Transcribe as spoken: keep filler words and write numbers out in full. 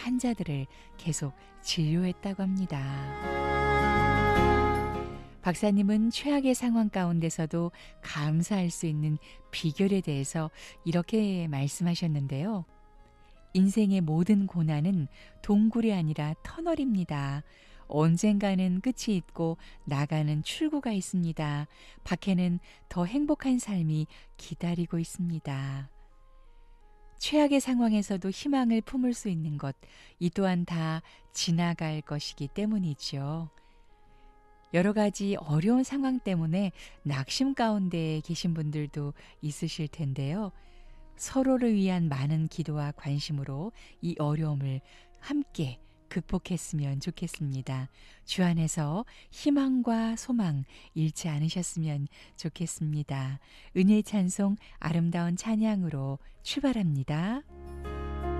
환자들을 계속 진료했다고 합니다. 박사님은 최악의 상황 가운데서도 감사할 수 있는 비결에 대해서 이렇게 말씀하셨는데요. 인생의 모든 고난은 동굴이 아니라 터널입니다. 언젠가는 끝이 있고 나가는 출구가 있습니다. 밖에는 더 행복한 삶이 기다리고 있습니다. 최악의 상황에서도 희망을 품을 수 있는 것, 이 또한 다 지나갈 것이기 때문이죠. 여러 가지 어려운 상황 때문에 낙심 가운데 계신 분들도 있으실 텐데요. 서로를 위한 많은 기도와 관심으로 이 어려움을 함께 극복했으면 좋겠습니다. 주 안에서 희망과 소망 잃지 않으셨으면 좋겠습니다. 은혜의 찬송 아름다운 찬양으로 출발합니다.